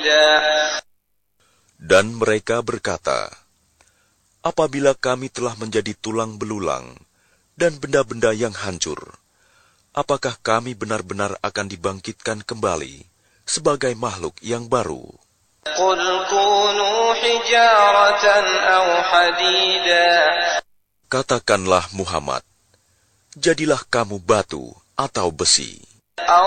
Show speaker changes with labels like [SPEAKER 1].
[SPEAKER 1] حديدا.
[SPEAKER 2] Dan mereka berkata, apabila kami telah menjadi tulang belulang dan benda-benda yang hancur, apakah kami benar-benar akan dibangkitkan kembali sebagai makhluk yang baru?
[SPEAKER 1] قل كونوا حجارة أو حديدا.
[SPEAKER 2] Katakanlah Muhammad, jadilah kamu batu atau besi.